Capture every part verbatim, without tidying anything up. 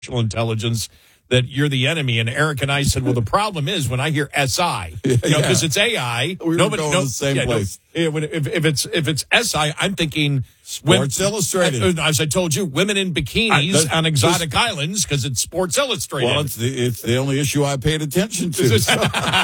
intelligence that you're the enemy. And Eric and I said, well, the problem is when I hear S I, you know, because yeah. it's A I. We were nobody going no, to the same yeah, place. No, when, if, if it's if it's S I, I'm thinking Sports women, Illustrated. As I told you, women in bikinis I, on exotic islands because it's Sports Illustrated. Well, it's the, it's the only issue I paid attention to. So.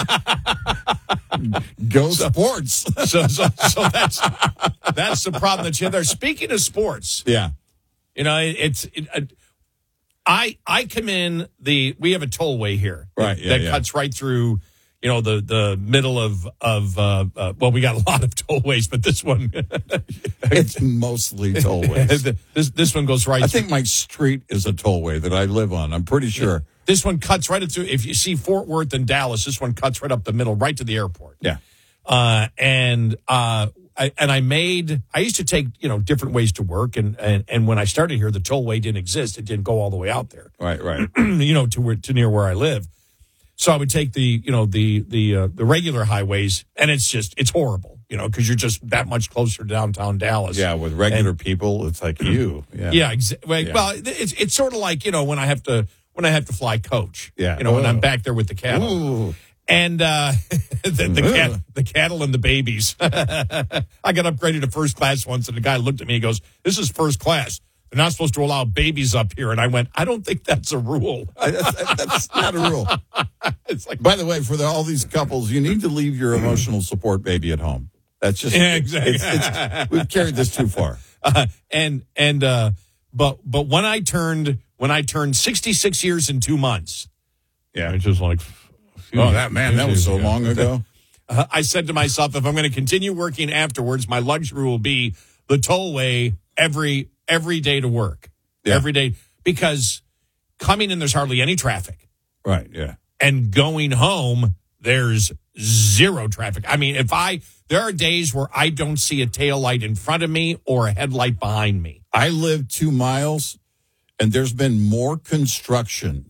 Go so, sports. so, so, so that's that's the problem that you have there. Speaking of sports, yeah, you know, it, it's. It, uh, I I come in the we have a tollway here right that, yeah, that yeah. cuts right through, you know, the the middle of of uh, uh, well, we got a lot of tollways, but this one it's mostly tollways. this this one goes right. I through. think my street is a tollway that I live on. I'm pretty sure. This one cuts right through. If you see Fort Worth and Dallas, this one cuts right up the middle, right to the airport. Yeah, uh, and uh, I, and I made. I used to take you know different ways to work, and, and and when I started here, the tollway didn't exist. It didn't go all the way out there. right, right. you know, to where to near where I live. So I would take the you know the the uh, the regular highways, and it's just it's horrible. You know, because you're just that much closer to downtown Dallas. Yeah, with regular and, people, it's like you. Yeah, yeah, exa- well, yeah. well, it's it's sort of like you know when I have to. When I have to fly coach, yeah. you know, oh. when I'm back there with the cattle, Ooh. and uh, the, the, cat, the cattle and the babies. I got upgraded to first class once, and the guy looked at me and goes, "This is first class. They're not supposed to allow babies up here." And I went, "I don't think that's a rule." that's, that's not a rule. It's like, by the way, for the, all these couples, you need to leave your emotional support baby at home. That's just yeah, exactly. It's, it's, we've carried this too far. Uh, and and uh, but but when I turned. When I turned sixty-six years and two months. Yeah. It's just like, oh, that man, that was so long ago. Uh, I said to myself, if I'm going to continue working afterwards, my luxury will be the tollway every every day to work. Yeah. Every day. Because coming in, there's hardly any traffic. Right, yeah. And going home, there's zero traffic. I mean, if I, there are days where I don't see a tail light in front of me or a headlight behind me. I live two miles. And there's been more construction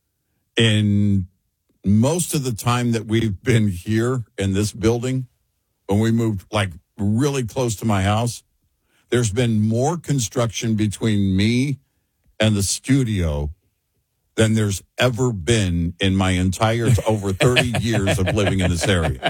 in most of the time that we've been here in this building. When we moved like really close to my house, there's been more construction between me and the studio than there's ever been in my entire over thirty years of living in this area.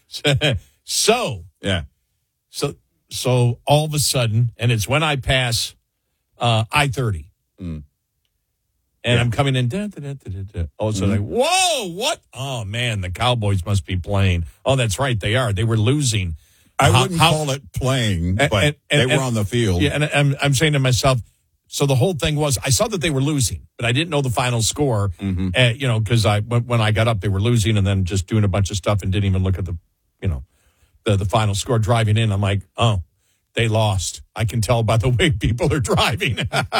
So, yeah. So, so all of a sudden, and it's when I pass uh, I thirty. Mm. And yeah. I'm coming in. Da, da, da, da, da. All of a sudden, mm-hmm. like, whoa, what? Oh, man, the Cowboys must be playing. Oh, that's right, they are. They were losing. I how, wouldn't how, call it playing, but and, and, they were and, on the field. Yeah, and I'm, I'm saying to myself, so the whole thing was, I saw that they were losing, but I didn't know the final score, mm-hmm. uh, you know, because I when I got up, they were losing and then just doing a bunch of stuff and didn't even look at the, you know, the, the final score. Driving in, I'm like, oh. They lost. I can tell by the way people are driving.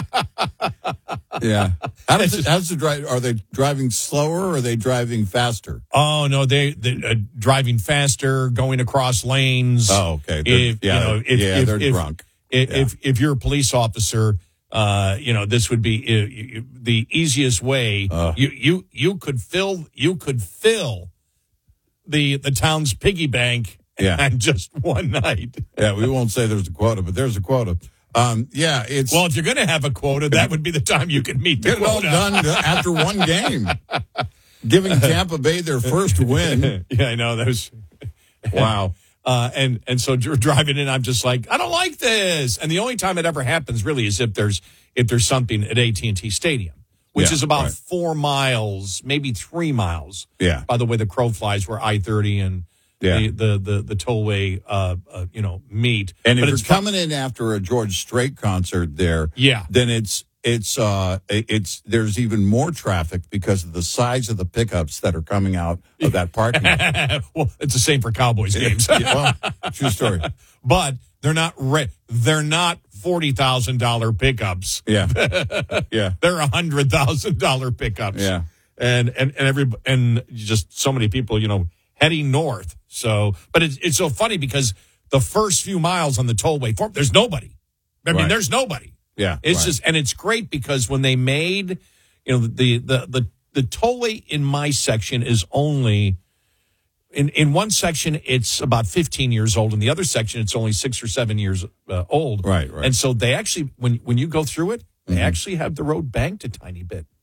yeah. How does it, how's the drive? Are they driving slower or are they driving faster? Oh no, they they uh, driving faster, going across lanes. Oh, okay. If, yeah, you know, if, yeah, if, they're if, drunk. If, yeah. if if you're a police officer, uh, you know this would be uh, you, the easiest way. Uh, you you you could fill you could fill the the town's piggy bank. Yeah. And just one night. Yeah, we won't say there's a quota, but there's a quota. Um, yeah, it's well, if you're going to have a quota, that would be the time you can meet the get quota. it all done after one game, giving Tampa Bay their first win. Yeah, I know that was wow. Uh, and and so driving in, I'm just like, I don't like this. And the only time it ever happens really is if there's if there's something at A T and T Stadium, which yeah, is about right. four miles, maybe three miles. Yeah. By the way, the crow flies where I thirty and yeah. the, the the the tollway, uh, uh, you know, meet. And but if it's you're coming in after a George Strait concert there, yeah. then it's it's uh it's there's even more traffic because of the size of the pickups that are coming out of that parking lot. Well, it's the same for Cowboys games. Yeah, well, true story. But they're not re- they're not forty thousand dollar pickups. Yeah, yeah, they're a hundred thousand dollar pickups. Yeah, and and and every and just so many people, you know, heading north. So, but it's it's so funny because the first few miles on the tollway, there's nobody. I mean, right. there's nobody. Yeah, it's right. just, and it's great because when they made, you know, the the the the tollway in my section is only. In in one section, it's about fifteen years old. In the other section, it's only six or seven years uh, old. Right, right. And so they actually, when when you go through it, They actually have the road banked a tiny bit.